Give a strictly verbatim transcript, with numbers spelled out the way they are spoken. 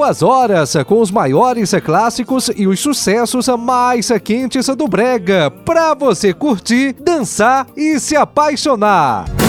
Duas horas com os maiores clássicos e os sucessos mais quentes do brega, pra você curtir, dançar e se apaixonar.